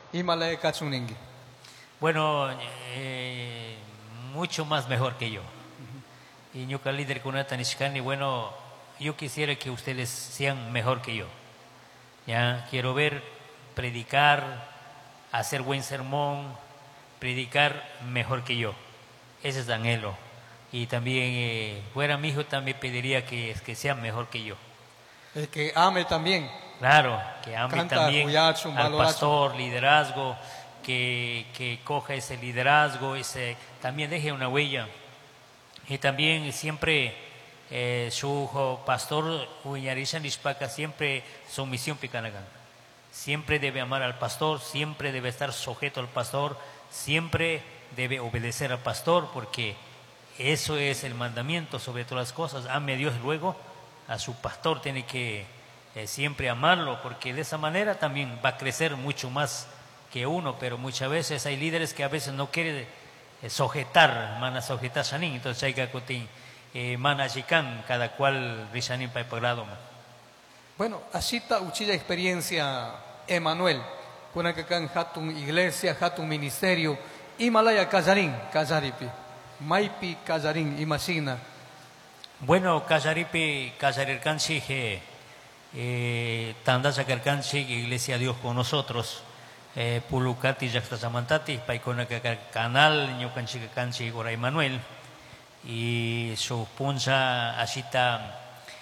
Imalaya Kachuningi. Bueno, mucho más mejor que yo. Y yo como líder Kunatan Ishkani, bueno, yo quisiera que ustedes sean mejor que yo. Ya quiero ver predicar, hacer buen sermón, predicar mejor que yo. Ese es el anhelo. Y también, fuera mi hijo, también pediría que sean mejor que yo. El que ame también. Claro, que ame Canta, también cuyacho, al valoracho. pastor, liderazgo, que coja ese liderazgo, también deje una huella. Y también siempre su pastor Uñarishan Ishpaka siempre sumisión picanagan. Siempre debe amar al pastor, siempre debe estar sujeto al pastor, siempre debe obedecer al pastor, porque eso es el mandamiento sobre todas las cosas. Ame a Dios, luego a su pastor tiene que siempre amarlo, porque de esa manera también va a crecer mucho más que uno. Pero muchas veces hay líderes que a veces no quieren sujetar, mana sujetar shanin, entonces hay que cotin mana chican, cada cual rishanin pa grado. Bueno, así está uchilla experiencia Emanuel. Con acá hatun iglesia, hatun ministerio, Himalaya Kajarin, Kajaripi, Maipi Kajarin, imagina. Bueno, Kajaripi, Kajarirkanchi, Tanda Chakarkanchi, Iglesia Dios con nosotros. Pulukati Yaktasamantati, Paikona Canal, Ñukanchi Kanchi, Gora Emanuel, y su puncha Ashita,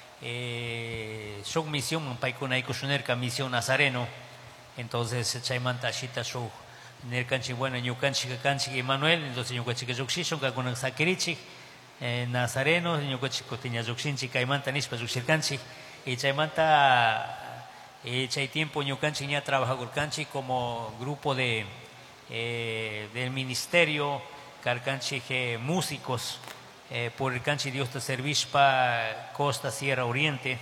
su misión, Paikona Ikusunerka, misión Nazareno. Entonces, Chaimanta Ashita, su Nerkanchi, bueno, Ñukanchi Kanchi Emanuel, entonces Ñukanchi Zuxishon, Kakuna Sakirichi, Nazareno, Ñukanchi Cotiña Zuxinchi, Caimanta Nispa Zuxirkanchi, y Chaimanta. Chay tiempo Ñukanchi ya trabaja con Canchi como grupo del ministerio, Carcanchi músicos, por el Canchi Dios te servís para Costa Sierra Oriente,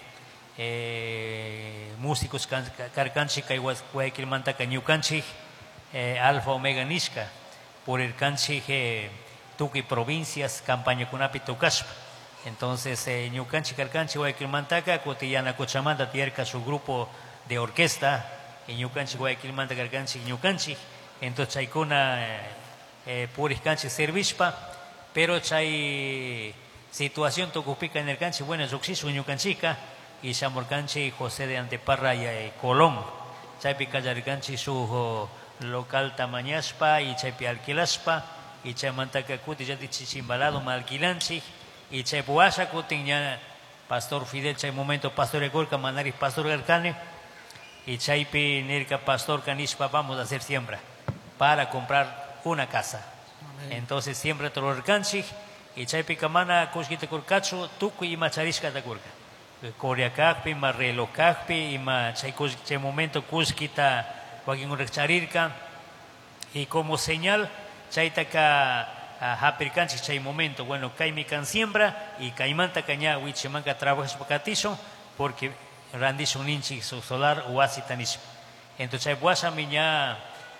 músicos Carcanchi Guayaquil Mantaca Ñukanchi, Alfa Omega Nishka, por el Canchi Tuki Provincias, Campaña Cunapi Tucashpa. Entonces, Ñukanchi Carcanchi Guayaquil Mantaca, Cotidiana Cochamanda, Tierca, su grupo de orquesta, en Ñukanchi Guayaquil Manta Carcanchi Ñukanchi, entonces chaykuna puris canchi servispa, pero chay situación tocupica en el canchi, bueno, Zuxisu Ñukanchica, y Chamorcanchi José de Anteparra y Colón, chaypi callarcanchi su local tamañaspa, y chaypi alquilaspa, y chaymantaka kuti ya chichimbalado ma alquilanchi, y chaypuasha kutin ya Pastor Fidel, chay momento Pastor Egorca, Manaris Pastor Garcane, y Chaypi Nerca Pastor Canispa, vamos a hacer siembra para comprar una casa. Amén. Entonces siembra Tororcanchi y Chaypi Camana Kushkita Kurkachu, Tuku y Macharishka Takurka. Koreacacpi, Marrelocacpi, y Chay momento Kushkita Joaquín Charirka. Y como señal, Chaytaka Hapircanchi, Chay momento, bueno, Kaimican siembra y Caimanta Caña, Huichimanca trabaja Pacatizo, porque Randish Uninchi su solar Huasitanis. Entonces, hay Huasa Miña,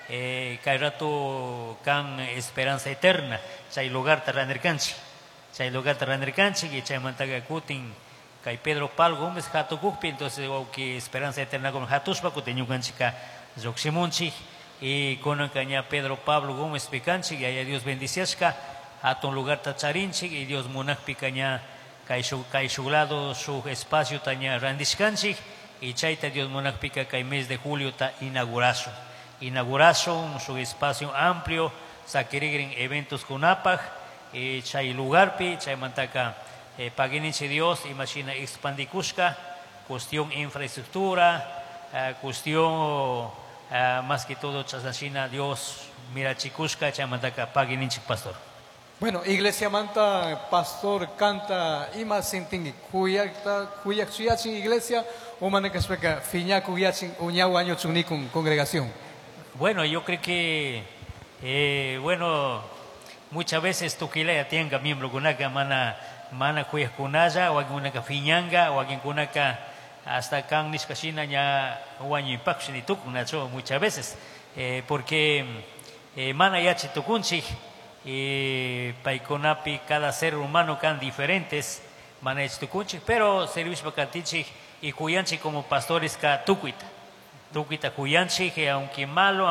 Kairato Can Esperanza Eterna, Chay lugar Terranercanchi, Chay lugar Terranercanchi, y Chay Mantaga Kutin, Cay Pedro Pal Gómez, Hato Gukpi, entonces, que Esperanza Eterna con Hatuspa, Kuteñucanchica, Zoximunchi, y con Caña Pedro Pablo Gómez Picanchi, y allá Dios bendiciasca, Haton lugar Tacharinchi, y Dios Monach Picaña. Caixulado su espacio taña Randishkanchi y Chaita Dios Monacpica que mes de julio ta inaugurazo su espacio amplio, saquirigrin eventos con APAG, Chay lugarpi, Chay Mantaca, Paguiniche Dios, imagina expandicusca, cuestión infraestructura, cuestión más que todo Chasachina Dios, mira chicusca, Chay Mantaca, Paguiniche Pastor. Bueno, Iglesia Manta, Pastor canta ima sintingi kuyak suyachin iglesia o maneca explica fiña kuyachin uñau año chuni con congregación. Bueno, yo creo que bueno, muchas veces tuquilea tenga miembro kunaka mana kuyak kunaya o alguna fiñanga o alguien kunaka hasta kan niskashina ya uaño impacto ni tukunacho muchas veces porque mana yachi tukunchi. Paikonapi, cada ser humano can diferentes, manechtukunchi, pero servicio pacantichi y cuyanchi como pastores ka tukuita, cuyanchi que aunque malo